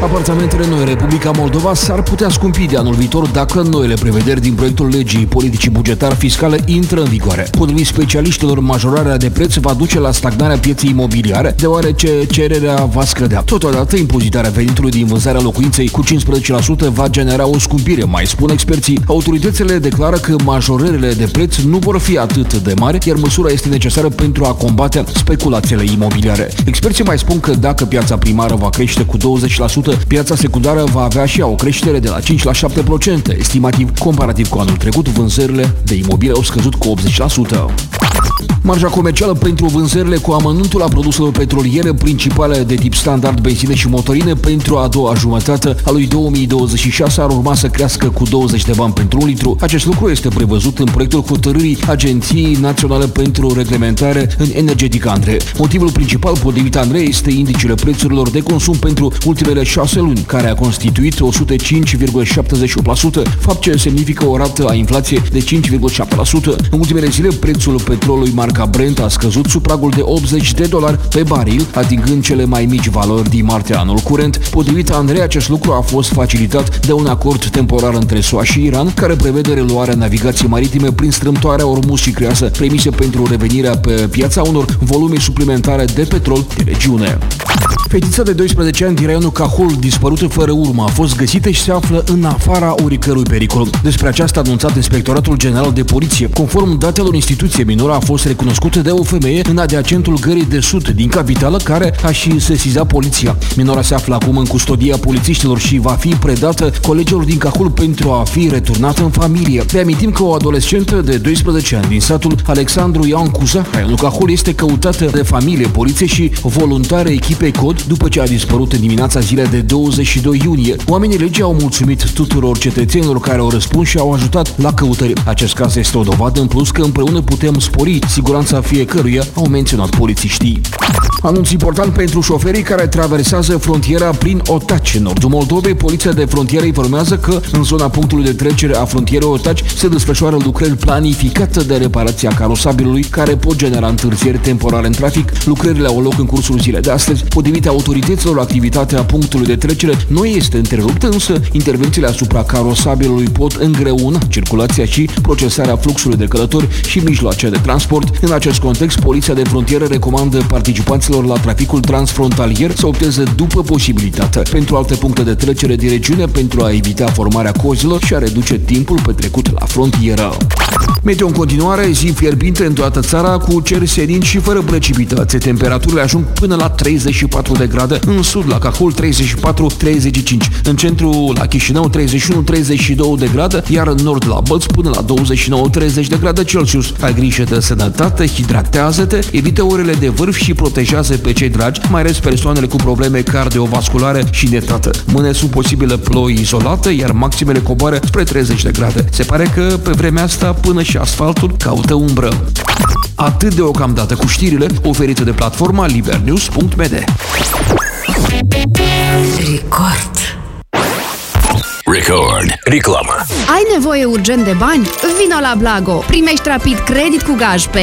Apartamentele noi în Republica Moldova s-ar putea scumpi de anul viitor dacă noile prevederi din proiectul legii politicii bugetar-fiscale intră în vigoare. Potrivit specialiștilor, majorarea de preț va duce la stagnarea pieței imobiliare, deoarece cererea va scădea. Totodată, impozitarea venitului din vânzarea locuinței cu 15% va genera o scumpire, mai spun experții. Autoritățile declară că majorările de preț nu vor fi atât de mari, iar măsura este necesară pentru a combate speculațiile imobiliare. Experții mai spun că dacă piața primară va crește cu 20%, piața secundară va avea și ea o creștere de la 5 la 7%. Estimativ, comparativ cu anul trecut, vânzările de imobiliare au scăzut cu 80%. Marja comercială pentru vânzările cu amănuntul a produselor petroliere principale de tip standard, benzine și motorine pentru a doua jumătate a lui 2026 ar urma să crească cu 20 de bani pentru un litru. Acest lucru este prevăzut în proiectul hotărârii Agenției Naționale pentru Reglementare în Energetică Andrei. Motivul principal, potrivit Andrei, este indicele prețurilor de consum pentru ultimele 6 luni, care a constituit 105,78%, fapt ce semnifică o rată a inflației de 5,7%. În ultimele zile, prețul petrolului marca Brent a scăzut sub pragul de $80 pe baril, atingând cele mai mici valori din martie anul curent. Potrivit Andrei, acest lucru a fost facilitat de un acord temporar între SUA și Iran, care prevede reluarea navigației maritime prin strâmtoarea Ormuz și creează premise pentru revenirea pe piața unor volume suplimentare de petrol din regiune. Fetița de 12 ani din raionul Cahul, dispărută fără urmă, a fost găsită și se află în afara oricărui pericol. Despre aceasta a anunțat Inspectoratul General de Poliție. Conform datelor instituției, minora a fost recunoscută de o femeie în adiacentul Gării de Sud din capitală, care a și sesizat poliția. Minora se află acum în custodia polițiștilor și va fi predată colegilor din Cahul pentru a fi returnată în familie. Reamintim că o adolescentă de 12 ani din satul Alexandru Ioan Cuza, raionul Cahul, este căutată de familie, poliție și voluntare echipei COD după ce a dispărut în dimineața zilei de 22 iunie. Oamenii legii au mulțumit tuturor cetățenilor care au răspuns și au ajutat la căutări. Acest caz este o dovadă în plus că împreună putem spori siguranța fiecăruia, au menționat polițiștii. Anunț important pentru șoferii care traversează frontiera prin Otaci. În nordul Moldovei, Poliția de Frontieră informează că în zona punctului de trecere a frontierei Otaci se desfășoară lucrări planificate de reparație a carosabilului, care pot genera întârzieri temporare în trafic. Lucrările au loc în cursul zilei de astăzi. Potrivit autorităților, activitatea punctului de trecere nu este întreruptă, însă intervențiile asupra carosabilului pot îngreuna circulația și procesarea fluxului de călători și mijloace de transport. În acest context, Poliția de Frontieră recomandă participanților la traficul transfrontalier să opteze după posibilitate pentru alte puncte de trecere din regiune pentru a evita formarea cozilor și a reduce timpul petrecut la frontieră. Meteo în continuare, zi fierbinte în toată țara, cu cer senin și fără precipitații. Temperaturile ajung până la 34 de grade, în sud la Cahul 34-35, în centru la Chișinău 31-32 de grade, iar în nord la Bălți până la 29-30 de grade Celsius. Ai grijă de sănătate, hidratează-te, evită orele de vârf și protejează pe cei dragi, mai ales persoanele cu probleme cardiovasculare și netate. Mâine sunt posibile ploi izolate, iar maximele coboară spre 30 de grade. Se pare că pe vremea asta până și asfaltul caută umbră. Atât deocamdată cu știrile oferite de platforma libernews.md. Record. Reclamă. Ai nevoie urgent de bani? Vino la Blago! Primești rapid credit cu gaj pe